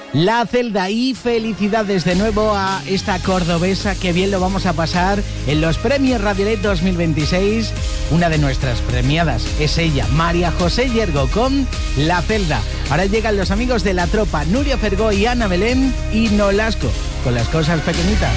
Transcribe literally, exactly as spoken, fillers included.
La Celda, y felicidades de nuevo a esta cordobesa, que bien lo vamos a pasar en los premios Radiolet dos mil veintiséis. Una de nuestras premiadas es ella, María José Yergo, con La Celda. Ahora llegan los amigos de La Tropa, Nuria Fergó y Ana Belén, y Nolasco, con Las Cosas Pequeñitas.